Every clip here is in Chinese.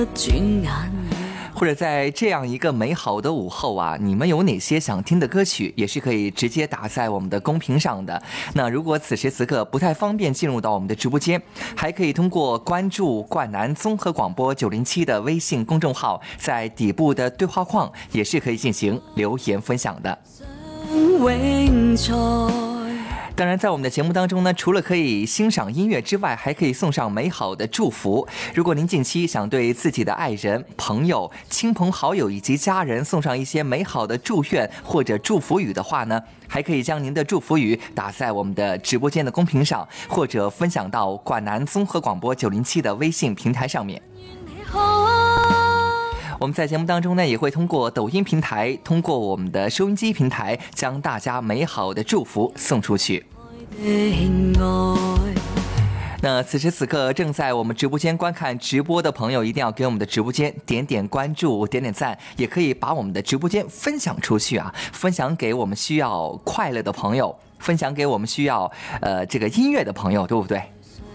或者在这样一个美好的午后啊，你们有哪些想听的歌曲，也是可以直接打在我们的公屏上的。那如果此时此刻不太方便进入到我们的直播间，还可以通过关注灌南综合广播907的微信公众号，在底部的对话框也是可以进行留言分享的。当然在我们的节目当中呢，除了可以欣赏音乐之外，还可以送上美好的祝福。如果您近期想对自己的爱人、朋友、亲朋好友以及家人送上一些美好的祝愿或者祝福语的话呢，还可以将您的祝福语打在我们的直播间的公屏上，或者分享到灌南综合广播907的微信平台上面。我们在节目当中呢，也会通过抖音平台，通过我们的收音机平台，将大家美好的祝福送出去。那此时此刻正在我们直播间观看直播的朋友，一定要给我们的直播间点点关注、点点赞，也可以把我们的直播间分享出去啊，分享给我们需要快乐的朋友，分享给我们需要这个音乐的朋友，对不对？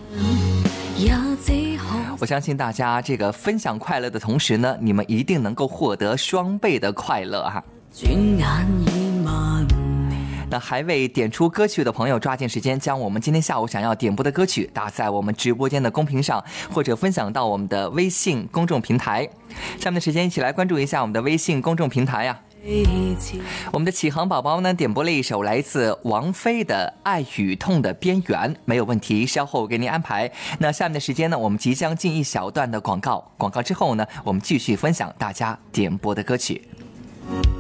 我相信大家这个分享快乐的同时呢，你们一定能够获得双倍的快乐哈。那还未点出歌曲的朋友，抓紧时间将我们今天下午想要点播的歌曲打在我们直播间的公屏上，或者分享到我们的微信公众平台。下面的时间一起来关注一下我们的微信公众平台呀。我们的启航宝宝呢点播了一首来自王菲的《爱与痛的边缘》，没有问题，稍后给您安排。那下面的时间呢，我们即将进一小段的广告之后呢，我们继续分享大家点播的歌曲。